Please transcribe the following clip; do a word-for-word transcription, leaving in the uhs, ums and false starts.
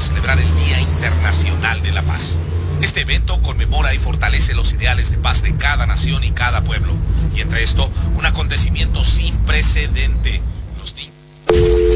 celebrar el Día Internacional de la Paz. Este evento conmemora y fortalece los ideales de paz de cada nación y cada pueblo. Y entre esto, un acontecimiento sin precedente. Los niños